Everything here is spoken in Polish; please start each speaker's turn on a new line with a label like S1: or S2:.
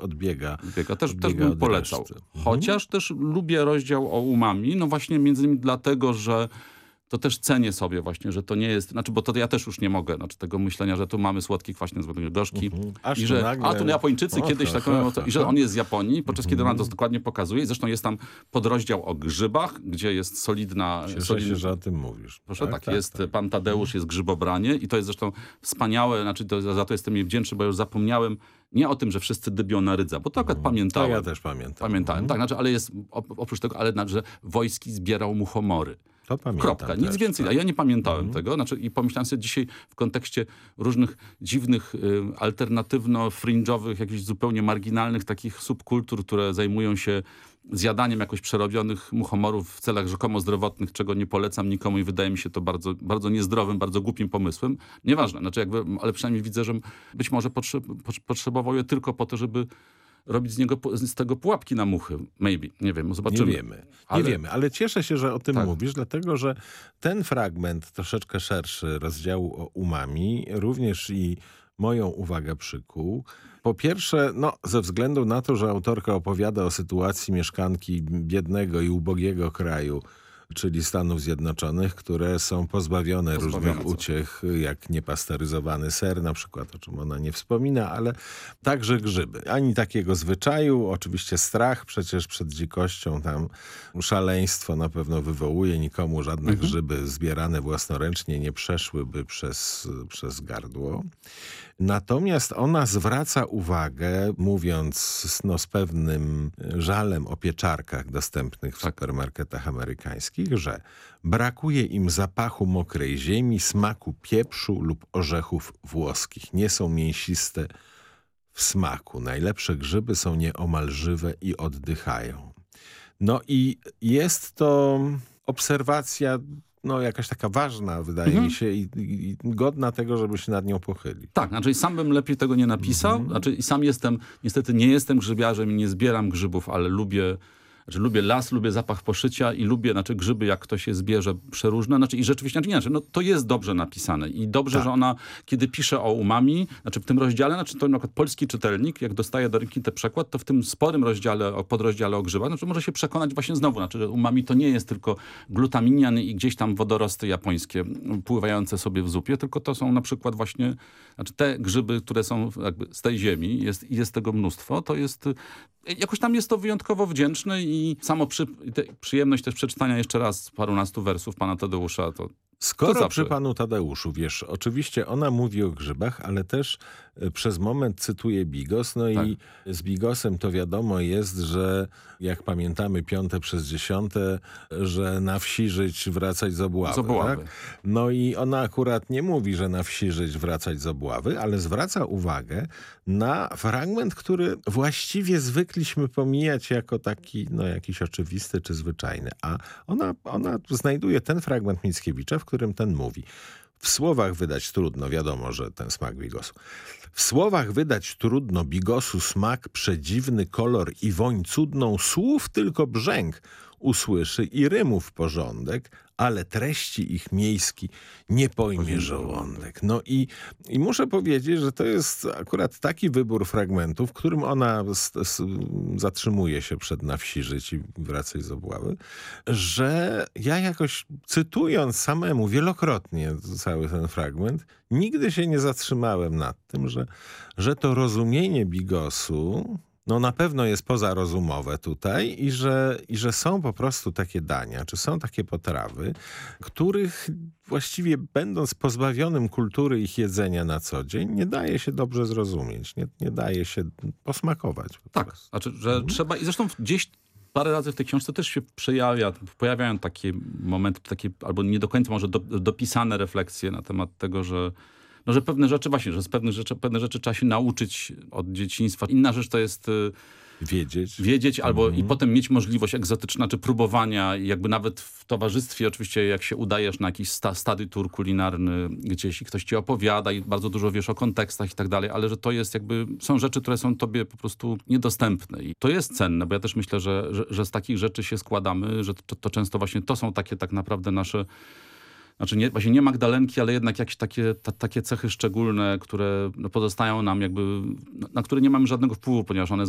S1: odbiega.
S2: Też bym polecał.
S1: reszty.
S2: Chociaż też lubię rozdział o umami, no właśnie między innymi dlatego, że to też cenię sobie właśnie, że to nie jest, bo to ja też już nie mogę, tego myślenia, że tu mamy słodki, kwaśny, gorzki. I że, tu Japończycy kiedyś i że on jest z Japonii, podczas kiedy ona to dokładnie pokazuje. I zresztą jest tam podrozdział o grzybach, gdzie jest solidna...
S1: Cieszę się, że o tym mówisz.
S2: Proszę, jest pan Tadeusz, jest grzybobranie i to jest zresztą wspaniałe, za to jestem jej wdzięczny, bo już zapomniałem nie o tym, że wszyscy dybią na rydza, bo to akurat pamiętałem.
S1: To ja też pamiętam.
S2: Pamiętałem, tak, ale jest oprócz tego, że Wojski zbierał muchomory.
S1: To pamiętam.
S2: Kropka, nic więcej. A ja nie pamiętałem tego. I pomyślałem sobie dzisiaj w kontekście różnych dziwnych, alternatywno-fringe'owych, jakichś zupełnie marginalnych takich subkultur, które zajmują się zjadaniem jakoś przerobionych muchomorów w celach rzekomo zdrowotnych, czego nie polecam nikomu i wydaje mi się to bardzo, bardzo niezdrowym, bardzo głupim pomysłem. Nieważne, ale przynajmniej widzę, że być może potrzebował je tylko po to, żeby robić z tego pułapki na muchy. Maybe. Nie wiem, zobaczymy.
S1: Nie wiemy, ale cieszę się, że o tym mówisz, dlatego, że ten fragment troszeczkę szerszy rozdziału o umami również i moją uwagę przykuł. Po pierwsze, ze względu na to, że autorka opowiada o sytuacji mieszkanki biednego i ubogiego kraju, czyli Stanów Zjednoczonych, które są pozbawione różnych uciech, jak niepasteryzowany ser na przykład, o czym ona nie wspomina, ale także grzyby. Ani takiego zwyczaju, oczywiście strach przecież przed dzikością, tam szaleństwo na pewno wywołuje, nikomu żadne grzyby zbierane własnoręcznie nie przeszłyby przez gardło. Natomiast ona zwraca uwagę, mówiąc z pewnym żalem o pieczarkach dostępnych w supermarketach amerykańskich, że brakuje im zapachu mokrej ziemi, smaku pieprzu lub orzechów włoskich. Nie są mięsiste w smaku. Najlepsze grzyby są nieomal żywe i oddychają. I jest to obserwacja jakaś taka ważna, wydaje mi się, i godna tego, żeby się nad nią pochylić.
S2: Tak, sam bym lepiej tego nie napisał. I sam niestety nie jestem grzybiarzem i nie zbieram grzybów, ale lubię las, lubię zapach poszycia i lubię, grzyby, jak ktoś je zbierze, przeróżne. I rzeczywiście, to jest dobrze napisane. I dobrze, że ona, kiedy pisze o umami, w tym rozdziale, to na przykład polski czytelnik, jak dostaje do ręki ten przekład, to w tym sporym rozdziale, podrozdziale o grzybach, może się przekonać właśnie znowu, że umami to nie jest tylko glutaminian i gdzieś tam wodorosty japońskie pływające sobie w zupie, tylko to są na przykład właśnie, te grzyby, które są z tej ziemi, jest tego mnóstwo, to jest... Jakoś tam jest to wyjątkowo wdzięczne i przyjemność też przeczytania jeszcze raz parunastu wersów pana Tadeusza.
S1: Skoro przy panu Tadeuszu, wiesz, oczywiście ona mówi o grzybach, ale też przez moment cytuje bigos. I z bigosem to wiadomo jest, że jak pamiętamy 5 przez 10, że na wsi żyć, wracać z obławy. Tak? I ona akurat nie mówi, że na wsi żyć, wracać z obławy, ale zwraca uwagę na fragment, który właściwie zwykliśmy pomijać jako taki, jakiś oczywisty czy zwyczajny. A ona znajduje ten fragment Mickiewicza, w którym ten mówi. W słowach wydać trudno, wiadomo, że ten smak bigosu. W słowach wydać trudno bigosu smak, przedziwny kolor i woń cudną, słów tylko brzęk usłyszy i rymów porządek, ale treści ich miejski nie pojmie żołądek. I muszę powiedzieć, że to jest akurat taki wybór fragmentów, w którym ona zatrzymuje się przed na wsi żyć i wracać z obławy, że ja jakoś cytując samemu wielokrotnie cały ten fragment, nigdy się nie zatrzymałem nad tym, że to rozumienie bigosu na pewno jest pozarozumowe tutaj i że są po prostu takie dania, czy są takie potrawy, których właściwie będąc pozbawionym kultury ich jedzenia na co dzień, nie daje się dobrze zrozumieć, nie daje się posmakować.
S2: Tak, że trzeba i zresztą gdzieś parę razy w tej książce też się pojawiają takie momenty, albo nie do końca może dopisane refleksje na temat tego, że pewne rzeczy właśnie, że z pewne rzeczy trzeba się nauczyć od dzieciństwa. Inna rzecz to jest wiedzieć albo i potem mieć możliwość egzotyczna czy próbowania i nawet w towarzystwie oczywiście jak się udajesz na jakiś study tour kulinarny gdzieś i ktoś ci opowiada i bardzo dużo wiesz o kontekstach i tak dalej, ale że to jest są rzeczy, które są tobie po prostu niedostępne i to jest cenne, bo ja też myślę, że z takich rzeczy się składamy, że to często właśnie to są takie tak naprawdę nasze właśnie nie Magdalenki, ale jednak jakieś takie cechy szczególne, które pozostają nam na które nie mamy żadnego wpływu, ponieważ one